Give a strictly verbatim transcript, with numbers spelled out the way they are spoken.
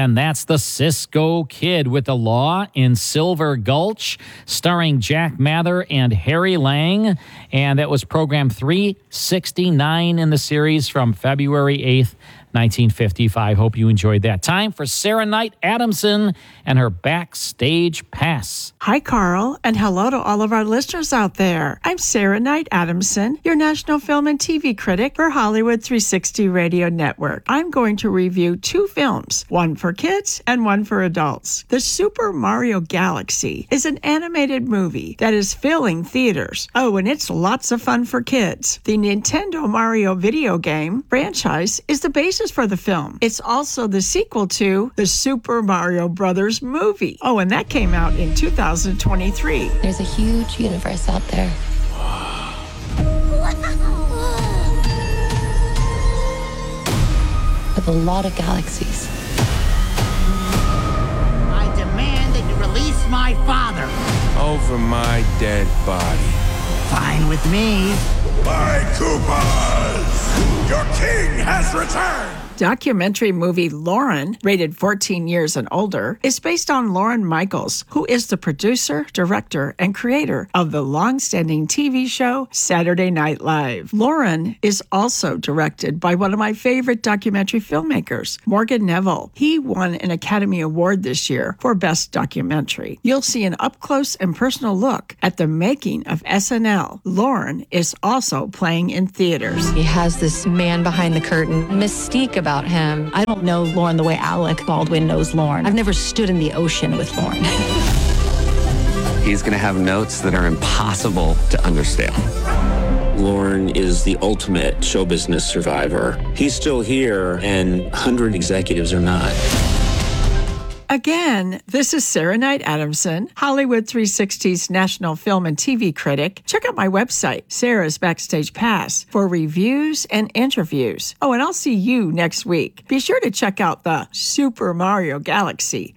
and that's The Cisco Kid with the Law in Silver Gulch, starring Jack Mather and Harry Lang. And that was program three sixty-nine in the series from February eighth, nineteen fifty-five. Hope you enjoyed that. Time for Sarah Knight Adamson and her Backstage Pass. Hi, Carl, and hello to all of our listeners out there. I'm Sarah Knight Adamson, your national film and T V critic for Hollywood three sixty Radio Network. I'm going to review two films, one for kids and one for adults. The Super Mario Galaxy is an animated movie that is filling theaters. Oh, and it's lots of fun for kids. The Nintendo Mario video game franchise is the basis for the film. It's also the sequel to the Super Mario Brothers movie. Oh, and that came out in two thousand twenty-three. There's a huge universe out there. With a lot of galaxies. I demand that you release my father. Over my dead body. Fine with me. My Koopas! Your king has returned! Documentary movie Lauren, rated fourteen years and older, is based on Lauren Michaels, who is the producer, director, and creator of the long-standing T V show Saturday Night Live. Lauren is also directed by one of my favorite documentary filmmakers, Morgan Neville. He won an Academy Award this year for Best Documentary. You'll see an up-close and personal look at the making of S N L. Lauren is also playing in theaters. He has this man behind the curtain mystique about him. I don't know Lauren the way Alec Baldwin knows Lauren. I've never stood in the ocean with Lauren. He's going to have notes that are impossible to understand. Lauren is the ultimate show business survivor. He's still here, and one hundred executives are not. Again, this is Sarah Knight Adamson, Hollywood three sixty's national film and T V critic. Check out my website, Sarah's Backstage Pass, for reviews and interviews. Oh, and I'll see you next week. Be sure to check out the Super Mario Galaxy